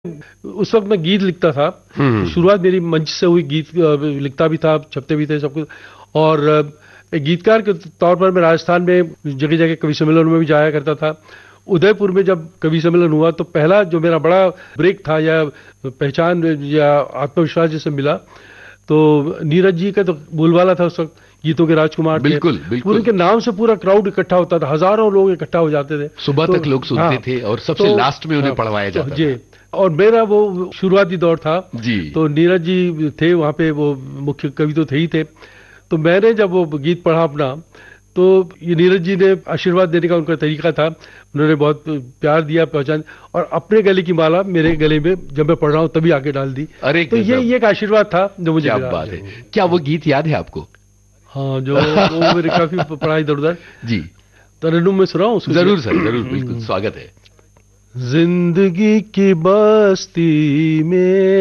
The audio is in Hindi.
उस वक्त मैं गीत लिखता था। शुरुआत मेरी मंच से हुई, गीत लिखता भी था, छपते भी थे सब कुछ। और एक गीतकार के तौर पर मैं राजस्थान में जगह जगह कवि सम्मेलन में भी जाया करता था। उदयपुर में जब कवि सम्मेलन हुआ तो पहला जो मेरा बड़ा ब्रेक था या पहचान या आत्मविश्वास जैसे मिला, तो नीरज जी का तो बोलबाला था उस वक्त, गीतों के राजकुमार थे। बिल्कुल पूरे बिल्कुल। के नाम से पूरा क्राउड इकट्ठा होता था, हजारों लोग इकट्ठा हो जाते थे। सुबह तो तक लोग सुनते हाँ, थे और सबसे तो लास्ट में उन्हें हाँ, पढ़वाया तो जाता जी। था। और मेरा वो शुरुआती दौर था। जी। तो नीरज जी थे वहाँ पे, वो मुख्य कवि तो थे ही थे। तो मैंने जब वो गीत पढ़ा अपना, तो ये नीरज जी ने आशीर्वाद देने का उनका तरीका था। उन्होंने बहुत प्यार दिया, पहचान, और अपने गले की माला मेरे गले में जब मैं पढ़ रहा हूँ तभी आके डाल दी। अरे तो गजब। ये एक आशीर्वाद था जो मुझे क्या मिला। बात है। क्या वो गीत याद है आपको? हाँ, जो वो मेरे काफी पढ़ा इधर उधर। जी। तरन्नुम में सुनाऊं उसको क्या? जरूर सर, जरूर, बिल्कुल स्वागत है। जिंदगी की बस्ती में